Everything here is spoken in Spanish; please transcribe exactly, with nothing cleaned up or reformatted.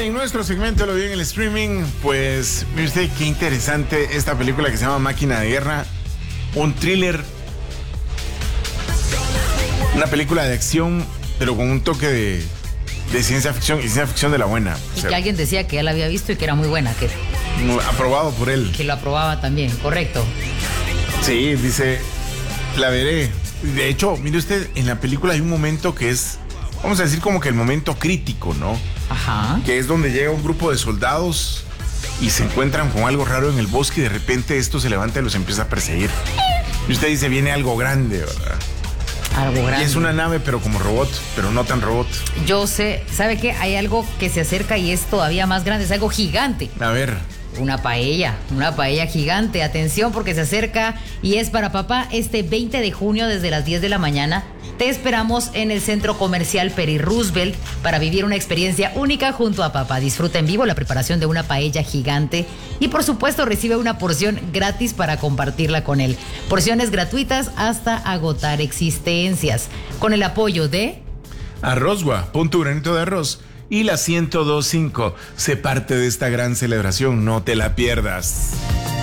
en nuestro segmento Lo vi en el streaming, pues mire usted qué interesante esta película que se llama Máquina de Guerra, un thriller, una película de acción, pero con un toque de, de ciencia ficción y ciencia ficción de la buena. Y o sea, que alguien decía que ya la había visto y que era muy buena, que, aprobado por él. que lo aprobaba también, correcto. Sí, dice, la veré. De hecho, mire usted, en la película hay un momento que es, vamos a decir como que el momento crítico, ¿no? Ajá. Que es donde llega un grupo de soldados y se encuentran con algo raro en el bosque y de repente esto se levanta y los empieza a perseguir. Y usted dice, viene algo grande, ¿verdad? Algo grande. Y es una nave, pero como robot, pero no tan robot. Yo sé, ¿sabe qué? Hay algo que se acerca y es todavía más grande, es algo gigante. A ver. Una paella, una paella gigante. Atención porque se acerca y es para papá este veinte de junio desde las diez de la mañana. Te esperamos en el Centro Comercial Peri Roosevelt para vivir una experiencia única junto a papá. Disfruta en vivo la preparación de una paella gigante y por supuesto recibe una porción gratis para compartirla con él. Porciones gratuitas hasta agotar existencias. Con el apoyo de... Arrozgua, pon tu granito de arroz. Y la ciento dos punto cinco, sé parte de esta gran celebración, no te la pierdas.